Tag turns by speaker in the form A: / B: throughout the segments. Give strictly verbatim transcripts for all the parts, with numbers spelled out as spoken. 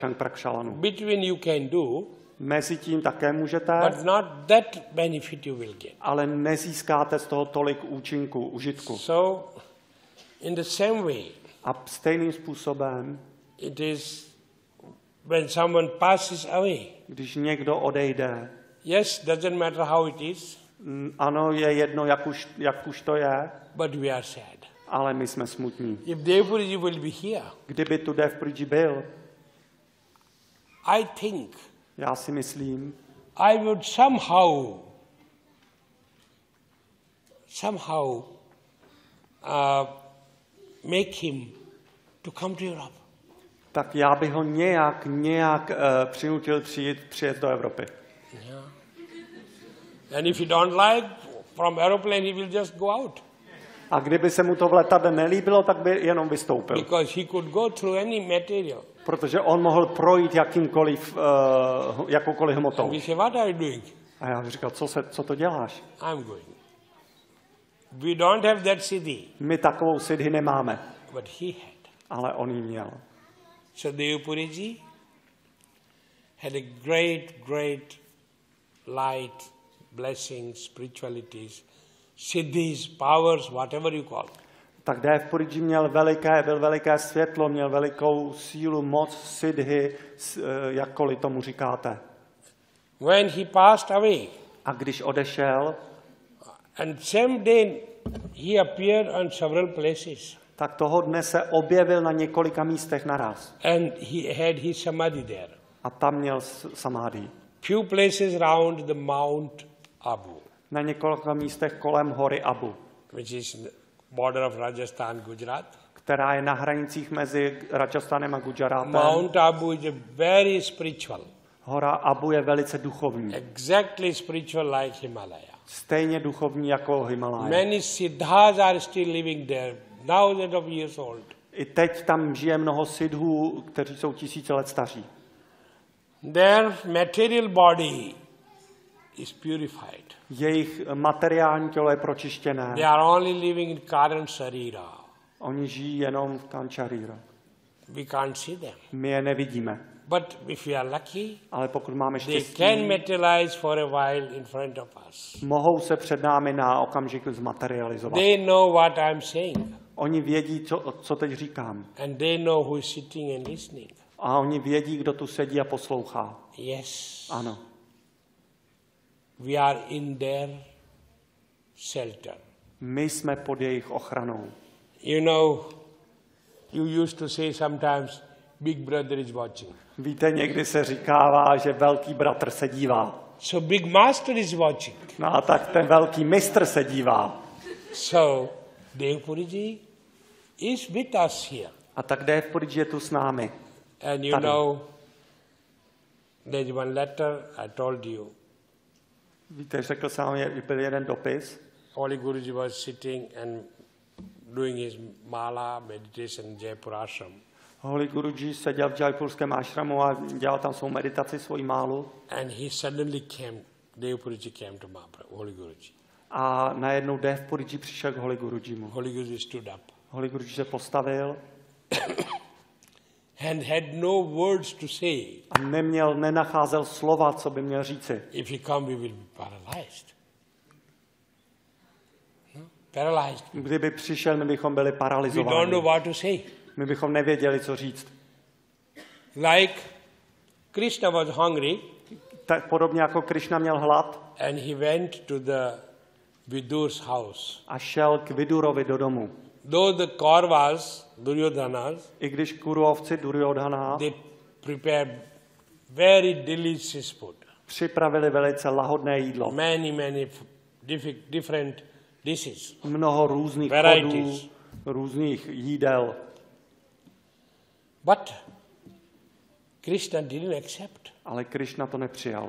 A: Between you can do,
B: mezi tím také můžete,
A: but not that benefit you will get.
B: ale nezískáte z toho tolik účinku, užitku.
A: So, in the same way,
B: a stejným způsobem,
A: it is when someone passes away.
B: Když někdo odejde,
A: yes, doesn't matter how it is.
B: Ano, je jedno, jak už, jak už to je,
A: but we are sad.
B: Ale my jsme smutní.
A: If Devpuriji will be here,
B: kdyby tu Devpuriji byl,
A: I think,
B: já si myslím,
A: I would somehow, somehow uh, make him to come to Europe.
B: Tak já bych ho nějak, nějak uh, přinutil přijít, přijet do Evropy.
A: Yeah. And if he don't like, from aeroplane he will just go out.
B: A kdyby se mu to v letadle nelíbilo, tak by jenom vystoupil.
A: Because he could go through any material.
B: Protože on mohl projít jakýmkoliv, uh, jakoukoliv hmotou.
A: And we say, what are you doing?
B: A já říkal, co, se, co to děláš?
A: I'm going. We don't have that siddhi.
B: My takovou siddhi nemáme.
A: But he had.
B: Ale on ji měl.
A: So Devpuriji had a great, great light, blessings, spiritualities, siddhis, powers, whatever you call.
B: Tak Devpuriji měl veliké, byl veliké světlo, měl velikou sílu, moc, siddhi, jakkoliv tomu říkáte.
A: When he passed away,
B: a když odešel,
A: and same day he appeared on several places.
B: Tak toho dne se objevil na několika místech naraz.
A: And he had his samadhi there.
B: A tam měl samadhi.
A: Few places round the Mount Abu.
B: Na několika místech kolem hory Abu.
A: Which is border of Rajasthan, Gujarat.
B: Která je na hranicích mezi Rajasthanem a Gujaratem.
A: Mount Abu is a very spiritual.
B: Hora Abu je velice duchovní.
A: Exactly spiritual like Himalaya.
B: Stejně duchovní jako Himalaya.
A: Many siddhas are still living there, thousands of years old.
B: I teď tam žije mnoho siddhů, kteří jsou tisíce let staří.
A: Their material body is purified.
B: Jejich materiální tělo je pročištěné.
A: They are only living in Karan Sharira.
B: Oni žijí jenom v Kančarira.
A: We can't see them.
B: My je nevidíme.
A: But if we are lucky,
B: ale pokud máme štěstí,
A: they can materialize for a while in front of us.
B: Mohou se před námi na okamžik zmaterializovat.
A: They know what I'm saying.
B: Oni vědí, co, co teď říkám.
A: And they know who is sitting and listening.
B: A oni vědí, kdo tu sedí a poslouchá.
A: Yes.
B: Ano.
A: We are in their shelter.
B: My jsme pod jejich ochranou.
A: You know, you used to say sometimes, Big Brother is watching.
B: Víte, někdy se říkává, že velký bratr se dívá.
A: So Big Master is watching.
B: No a tak ten velký mistr se dívá.
A: So Devpuriji is with us here.
B: A tak Devpuriji je tu s námi.
A: And you
B: Tady.
A: know, there's one letter I told you.
B: Víte, řekl jsem vám, byl jeden dopis.
A: Holy Guruji was sitting and doing his mala meditation in Jaipur ashram.
B: Holy Guruji seděl v Jaipurském ashramu a dělal tam svou meditaci, svoji málu.
A: And he suddenly came, Devpuriji came to Mahaprabhu, Holy Guruji.
B: A najednou Devpuriji přišel k Holy Gurujimu.
A: Holy Guruji stood up.
B: Holy Guruji se postavil.
A: And had no words to say.
B: A neměl, nenacházel slova, co by měl říci.
A: If he come, we will be paralyzed. No? Paralyzed.
B: Kdyby přišel, my bychom byli
A: We
B: paralizováni.
A: don't know what to say.
B: My bychom nevěděli, co říct.
A: Like Krishna was hungry.
B: Tak podobně jako Krishna měl hlad.
A: And he went to the Vidur's house.
B: A šel k Vidurovi do domu.
A: Though the Kauravas, Duryodhanas,
B: I když Kurovci Duryodhana
A: they prepared very delicious food.
B: připravili velice lahodné jídlo.
A: Many, many different dishes.
B: Mnoho různých
A: Varieties.
B: chodů, různých jídel.
A: But Krishna didn't accept.
B: Ale Krishna to nepřijal.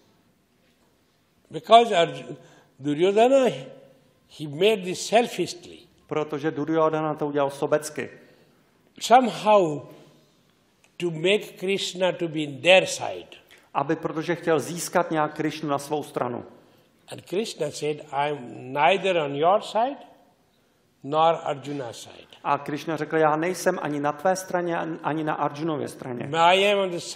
A: Because Duryodhana, he made this selfishly.
B: Protože Duryodhana to udělal sobecky.
A: Somehow to make Krishna to be in their side.
B: Aby, protože chtěl získat nějak Krishnu na svou stranu.
A: And Krishna said, I am neither on your side, nor Arjuna's side.
B: A Krishna řekl, já nejsem ani na tvé straně, ani na Arjunově straně.
A: I am on the